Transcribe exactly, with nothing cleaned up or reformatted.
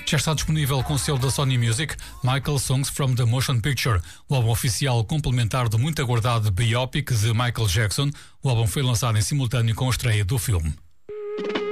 Já está disponível com o selo da Sony Music, Michael Songs from the Motion Picture, o álbum oficial complementar do muito aguardado Biopic de Michael Jackson. O álbum foi lançado em simultâneo com a estreia do filme.